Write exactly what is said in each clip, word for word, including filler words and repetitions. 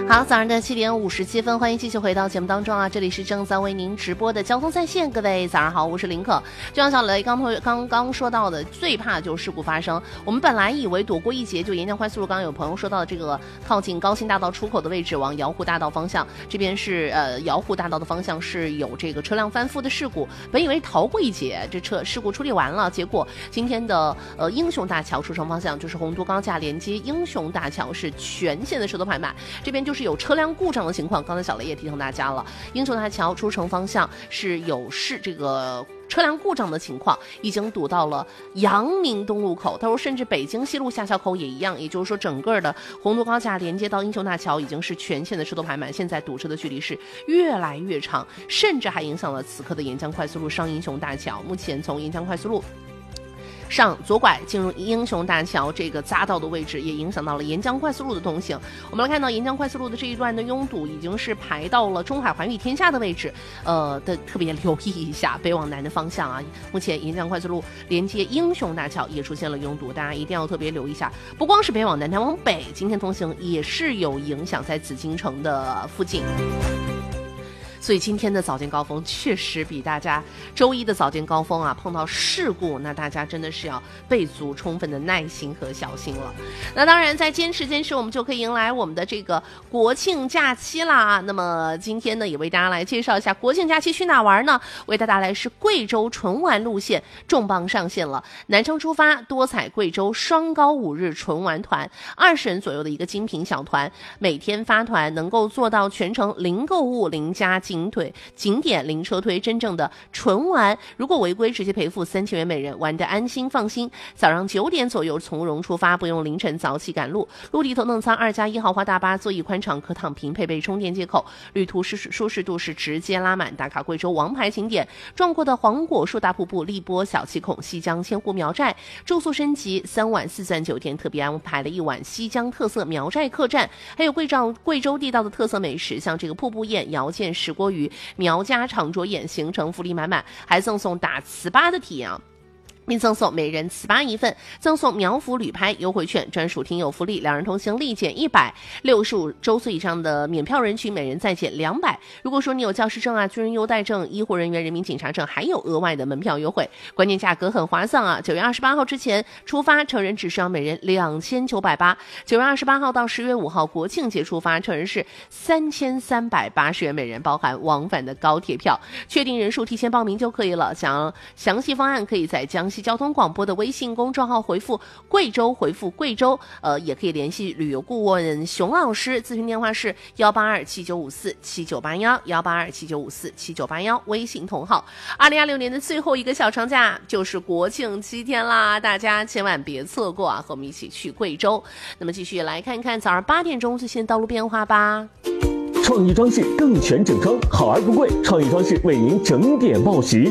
好，早上的七点五十七分，欢迎继续回到节目当中啊！这里是正在为您直播的交通在线，各位早上好，我是林可。就像小雷刚刚刚说到的，最怕就是事故发生。我们本来以为躲过一劫，就沿江快速路，刚刚有朋友说到的这个靠近高新大道出口的位置，往瑶湖大道方向，这边是呃瑶湖大道的方向是有这个车辆翻覆的事故。本以为逃过一劫，这车事故处理完了，结果今天的呃英雄大桥出城方向，就是洪都高架连接英雄大桥是全线的车头排满，这边就是有车辆故障的情况。刚才小雷也提醒大家了，英雄大桥出城方向是有是这个车辆故障的情况，已经堵到了阳明东路口。他说甚至北京西路下桥口也一样，也就是说整个的洪都高架连接到英雄大桥已经是全线的车头排满，现在堵车的距离是越来越长，甚至还影响了此刻的沿江快速路上英雄大桥。目前从沿江快速路上左拐进入英雄大桥这个匝道的位置，也影响到了沿江快速路的通行。我们来看到沿江快速路的这一段的拥堵已经是排到了中海环宇天下的位置，呃的特别留意一下北往南的方向啊。目前沿江快速路连接英雄大桥也出现了拥堵，大家一定要特别留意一下。不光是北往南，它往北今天通行也是有影响，在紫禁城的附近。所以今天的早间高峰确实比大家周一的早间高峰啊碰到事故，那大家真的是要备足充分的耐心和小心了。那当然在坚持坚持，我们就可以迎来我们的这个国庆假期啦。那么今天呢也为大家来介绍一下国庆假期去哪玩呢？为大家带来是贵州纯玩路线重磅上线了，南昌出发多彩贵州双高五日纯玩团，二十人左右的一个精品小团，每天发团能够做到全程零购物零加景腿景点零车推，真正的纯玩。如果违规直接赔付三千元每人，玩得安心放心。早上九点左右从容出发，不用凌晨早起赶路。陆地头等舱二加一豪华大巴，座椅宽敞可躺平，配备充电接口，旅途舒适舒适度是直接拉满。打卡贵州王牌景点，壮阔的黄果树大瀑布、荔波小七孔、西江千户苗寨。住宿升级三晚四钻酒店，特别安排了一晚西江特色苗寨客栈，还有贵州贵州地道的特色美食，像这个瀑布宴、瑶见石锅鱼、苗家长桌宴，行程福利满满，还赠送打糍粑的体验啊，并赠送每人糍粑一份，赠送苗阜旅拍优惠券，专属听友福利，两人同行立减一百，六十五周岁以上的免票人群每人再减两百。如果说你有教师证啊、军人优待证、医护人员人民警察证，还有额外的门票优惠，关键价格很划算啊！九月二十八号之前出发，成人只需要每人两千九百八；九月二十八号到十月五号国庆节出发，成人是三千三百八十元每人，包含往返的高铁票。确定人数提前报名就可以了。想详细方案可以在江西交通广播的微信公众号回复贵州，回复贵州，呃，也可以联系旅游顾问熊老师，咨询电话是幺八二七九五四七九八幺幺八二七九五四七九八幺，微信同号。二零二六年的最后一个小长假就是国庆七天啦，大家千万别错过啊！和我们一起去贵州。那么继续来看看早上八点钟最新道路变化吧。 创意装饰更全整装，好而不贵，创意装饰为您整点报时。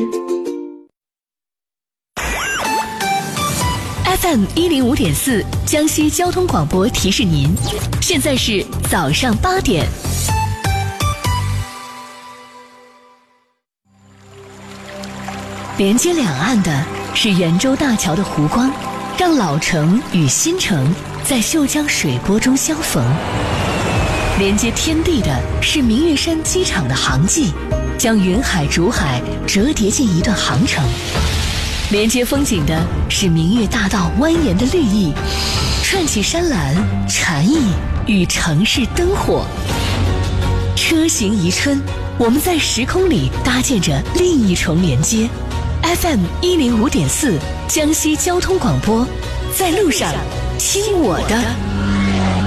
F M 一零五点四，江西交通广播提示您，现在是早上八点。连接两岸的是圆洲大桥的湖光，让老城与新城在秀江水波中相逢。连接天地的是明月山机场的航迹，将云海竹海折叠进一段航程。连接风景的是明月大道蜿蜒的绿意，串起山岚禅意与城市灯火。车行宜春，我们在时空里搭建着另一重连接。F M 一零五点四，江西交通广播，在路上听我的。